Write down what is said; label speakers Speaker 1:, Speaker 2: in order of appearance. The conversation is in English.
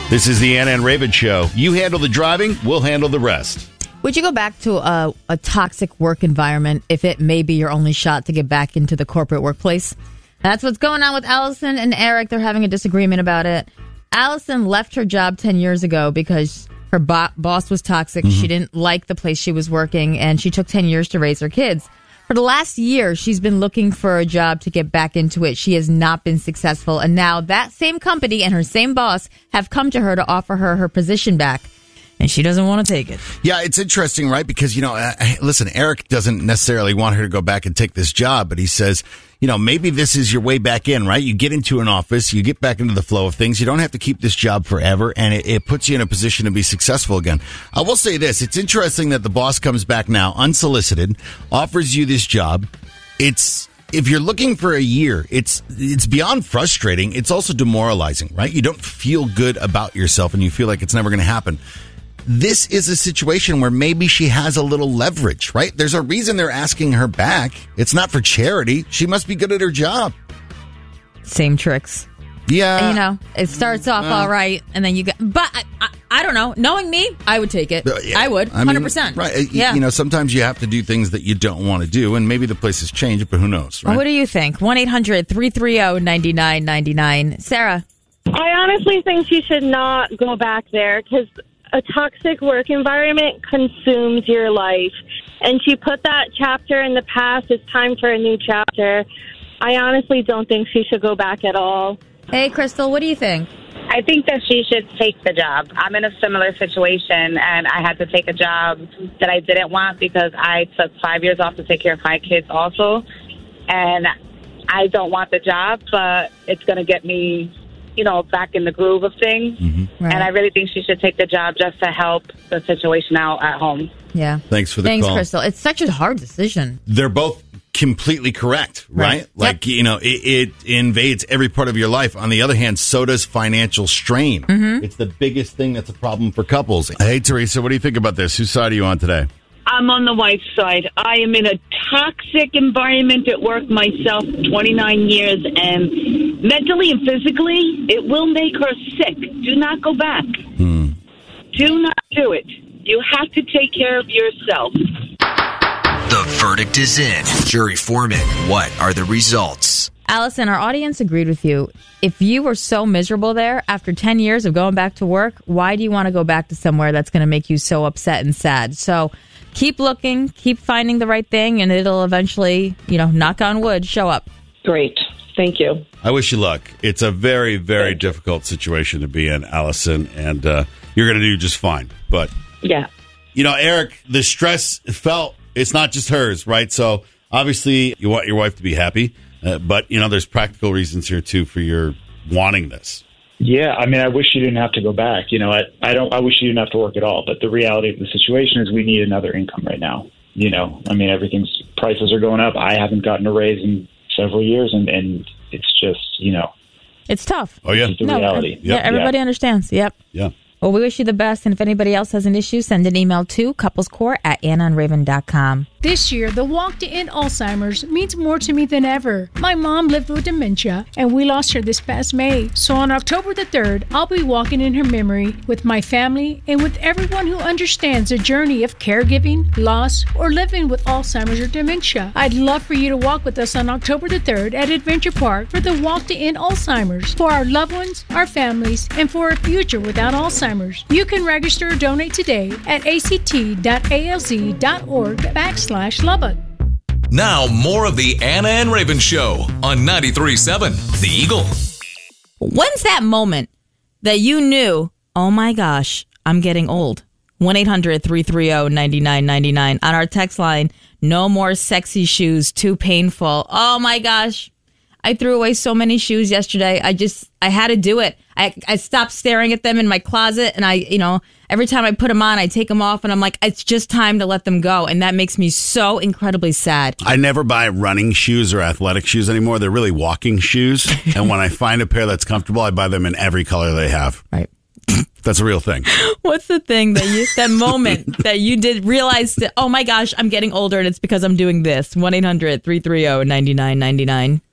Speaker 1: This is the Anna and Raven Show. You handle the driving, we'll handle the rest.
Speaker 2: Would you go back to a toxic work environment if it may be your only shot to get back into the corporate workplace? That's what's going on with Allison and Eric. They're having a disagreement about it. Allison left her job 10 years ago because her boss was toxic. She didn't like the place she was working, and she took 10 years to raise her kids. For the last year, she's been looking for a job to get back into it. She has not been successful. And now that same company and her same boss have come to her to offer her her position back. And she doesn't want to take it.
Speaker 1: Yeah, it's interesting, right? Because, listen, Eric doesn't necessarily want her to go back and take this job, but he says, maybe this is your way back in, right? You get into an office, you get back into the flow of things. You don't have to keep this job forever, and it puts you in a position to be successful again. I will say this. It's interesting that the boss comes back now, unsolicited, offers you this job. If you're looking for a year, it's beyond frustrating. It's also demoralizing, right? You don't feel good about yourself, and you feel like it's never going to happen. This is a situation where maybe she has a little leverage, right? There's a reason they're asking her back. It's not for charity. She must be good at her job.
Speaker 2: Same tricks.
Speaker 1: Yeah.
Speaker 2: And, it starts off all right, and then you get... But I don't know. Knowing me, I would take it. I would, 100%.
Speaker 1: Right.
Speaker 2: Yeah.
Speaker 1: Sometimes you have to do things that you don't want to do, and maybe the place has changed, but who knows, right?
Speaker 2: What do you think? 1-800-330-9999. Sarah?
Speaker 3: I honestly think she should not go back there because a toxic work environment consumes your life. And she put that chapter in the past. It's time for a new chapter. I honestly don't think she should go back at all.
Speaker 2: Hey, Crystal, what do you think?
Speaker 4: I think that she should take the job. I'm in a similar situation, and I had to take a job that I didn't want because I took 5 years off to take care of my kids also. And I don't want the job, but it's going to get me back in the groove of things. Mm-hmm. Right. And I really think she should take the job just to help the situation out at home.
Speaker 2: Yeah.
Speaker 1: Thanks for the call.
Speaker 2: Thanks, Crystal. It's such a hard decision.
Speaker 1: They're both completely correct, right? Like, it invades every part of your life. On the other hand, so does financial strain. Mm-hmm. It's the biggest thing that's a problem for couples. Hey, Teresa, what do you think about this? Whose side are you on today?
Speaker 5: I'm on the wife's side. I am in a toxic environment at work myself, 29 years, and mentally and physically, it will make her sick. Do not go back. Do not do it. You have to take care of yourself.
Speaker 6: The verdict is in. Jury foreman, what are the results?
Speaker 2: Allison, our audience agreed with you. If you were so miserable there after 10 years of going back to work, why do you want to go back to somewhere that's going to make you so upset and sad? So keep looking, keep finding the right thing, and it'll eventually, knock on wood, show up.
Speaker 5: Great. Thank you.
Speaker 1: I wish you luck. It's a very, very difficult situation to be in, Allison, and you're going to do just fine. But,
Speaker 5: yeah.
Speaker 1: Eric, the stress felt, it's not just hers, right? So obviously you want your wife to be happy, but, there's practical reasons here, too, for your wanting this.
Speaker 7: Yeah, I wish you didn't have to go back. I wish you didn't have to work at all. But the reality of the situation is we need another income right now. Prices are going up. I haven't gotten a raise in several years, and it's just,
Speaker 2: It's tough.
Speaker 1: Oh, yeah.
Speaker 7: It's the reality.
Speaker 2: Yeah, everybody understands. Yep.
Speaker 1: Yeah.
Speaker 2: Well, we wish you the best, and if anybody else has an issue, send an email to couplescore@annaandraven.com.
Speaker 8: This year, the walk to end Alzheimer's means more to me than ever. My mom lived with dementia, and we lost her this past May. So on October the 3rd, I'll be walking in her memory with my family and with everyone who understands the journey of caregiving, loss, or living with Alzheimer's or dementia. I'd love for you to walk with us on October the 3rd at Adventure Park for the Walk to End Alzheimer's, for our loved ones, our families, and for a future without Alzheimer's. You can register or donate today at act.alz.org/Lubbock.
Speaker 6: Now, more of the Anna and Raven Show on 93.7 The Eagle.
Speaker 2: When's that moment that you knew, oh my gosh, I'm getting old? 1-800-330-9999. On our text line, no more sexy shoes, too painful. Oh my gosh. I threw away so many shoes yesterday. I had to do it. I stopped staring at them in my closet, and every time I put them on, I take them off, and I'm like, it's just time to let them go. And that makes me so incredibly sad.
Speaker 1: I never buy running shoes or athletic shoes anymore. They're really walking shoes. And when I find a pair that's comfortable, I buy them in every color they have.
Speaker 2: Right.
Speaker 1: That's a real thing.
Speaker 2: What's the thing that moment that you did realize that, oh my gosh, I'm getting older and it's because I'm doing this? 1-800-330-9999.